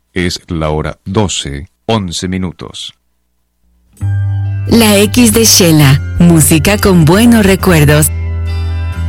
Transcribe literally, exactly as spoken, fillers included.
Es la hora doce, once minutos. La X de Shela, música con buenos recuerdos